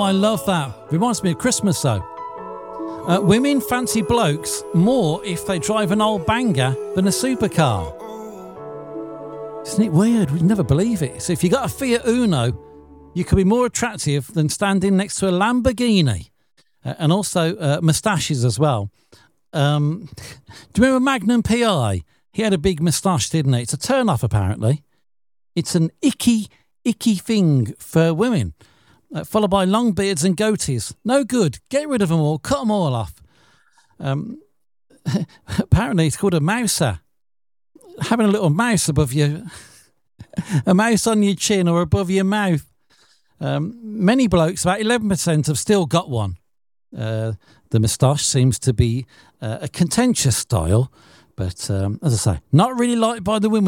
I love that. Reminds me of Christmas, though. Women fancy blokes more if they drive an old banger than a supercar. Isn't it weird? We'd never believe it. So if you got a Fiat Uno, you could be more attractive than standing next to a Lamborghini. And also moustaches as well. Do you remember Magnum P.I.? He had a big moustache, didn't he? It's a turn-off, apparently. It's an icky thing for women. Followed by long beards and goatees. No good. Get rid of them all. Cut them all off. Apparently, it's called a mouser. Having a little mouse above you. A mouse on your chin or above your mouth. Many blokes, about 11%, have still got one. The moustache seems to be a contentious style. But, as I say, not really liked by the women.